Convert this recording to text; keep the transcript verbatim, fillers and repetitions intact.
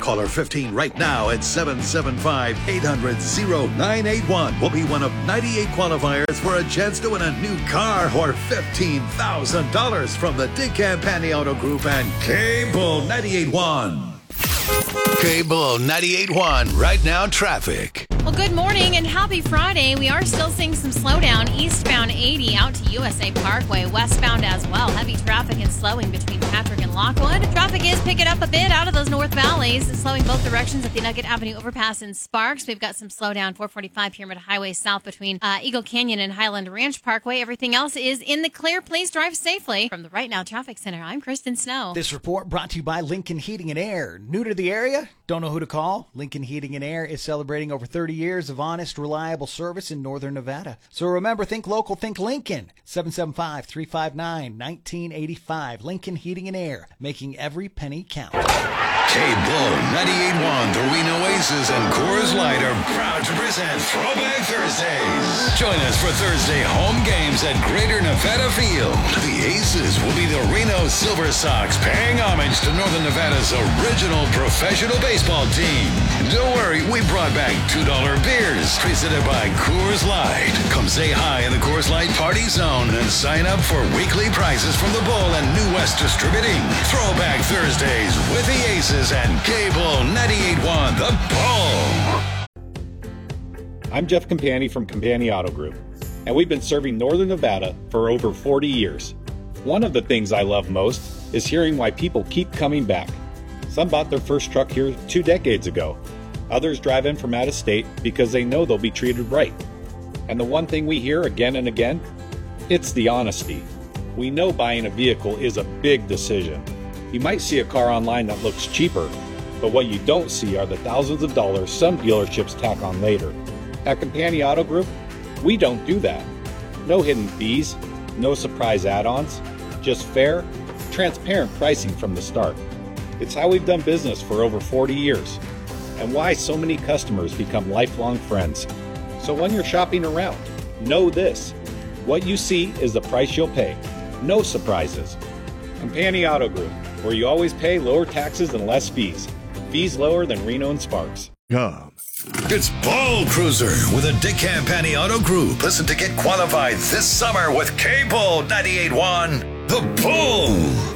Caller fifteen right now at seven seven five, eight hundred, oh nine eight one will be one of ninety-eight qualifiers for a chance to win a new car or fifteen thousand dollars from the Dick Campani Auto Group and Cable ninety-eight point one. Cable ninety-eight point one, right now traffic. Well, good morning and happy Friday. We are still seeing some slowdown eastbound eighty out to U S A Parkway, westbound as well. Heavy traffic and slowing between Patrick and Lockwood. Traffic is picking up a bit out of those north valleys, slowing both directions at the Nugget Avenue overpass in Sparks. We've got some slowdown four forty-five Pyramid Highway south between uh, Eagle Canyon and Highland Ranch Parkway. Everything else is in the clear. Please drive safely. From the Right Now Traffic Center, I'm Kristen Snow. This report brought to you by Lincoln Heating and Air. New to the area? Don't know who to call? Lincoln Heating and Air is celebrating over thirty years of honest, reliable service in northern Nevada. So remember, think local, think Lincoln. seven seven five, three five nine, one nine eight five. Lincoln Heating and Air, making every penny count. Cable ninety-eight point one, the Reno Aces and Coors Light are proud to present Throwback Thursdays. Join us for Thursday home games at Greater Nevada Field. The Aces will be the Reno Silver Sox, paying homage to Northern Nevada's original professional baseball team. Don't worry, we brought back two dollar beers presented by Coors Light. Come say hi in the Coors Light Party Zone and sign up for weekly prizes from the Bowl and New West Distributing. Throwback Thursdays with the Aces and Cable ninety-eight point one, the Bull. I'm Jeff Campani from Campani Auto Group, and we've been serving Northern Nevada for over forty years. One of the things I love most is hearing why people keep coming back. Some bought their first truck here two decades ago. Others drive in from out of state because they know they'll be treated right. And the one thing we hear again and again, it's the honesty. We know buying a vehicle is a big decision. You might see a car online that looks cheaper, but what you don't see are the thousands of dollars some dealerships tack on later. At Campani Auto Group, we don't do that. No hidden fees, no surprise add-ons, just fair, transparent pricing from the start. It's how we've done business for over forty years, and why so many customers become lifelong friends. So when you're shopping around, know this: what you see is the price you'll pay. No surprises. Campani Auto Group, where you always pay lower taxes and less fees. Fees lower than Reno and Sparks. Come. It's Ball Cruiser with a Dick Campani Auto Group. Listen to get qualified this summer with Cable ninety-eight point one, the Bull.